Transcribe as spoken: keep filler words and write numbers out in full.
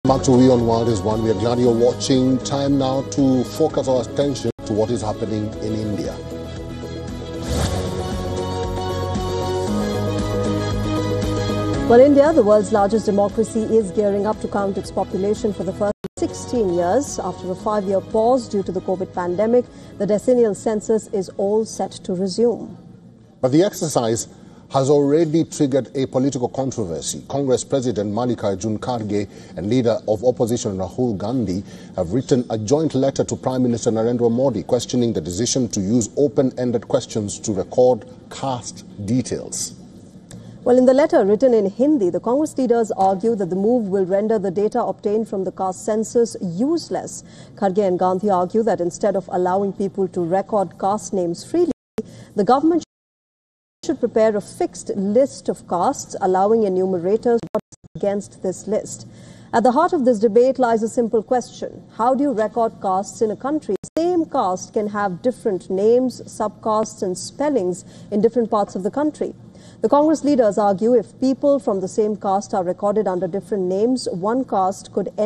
Back to We on World is One. We are glad you're watching. Time now to focus our attention to what is happening in India. Well, India, the world's largest democracy, is gearing up to count its population for the first sixteen years. After a five-year pause due to the COVID pandemic, the decennial census is all set to resume. But the exercise has already triggered a political controversy. Congress President Mallikarjun Kharge and leader of opposition Rahul Gandhi have written a joint letter to Prime Minister Narendra Modi questioning the decision to use open-ended questions to record caste details. Well, in the letter written in Hindi, the Congress leaders argue that the move will render the data obtained from the caste census useless. Kharge and Gandhi argue that instead of allowing people to record caste names freely, the government should prepare a fixed list of castes, allowing enumerators to vote against this list. At the heart of this debate lies a simple question. How do you record castes in a country? The same caste can have different names, subcastes and spellings in different parts of the country. The Congress leaders argue if people from the same caste are recorded under different names, one caste could end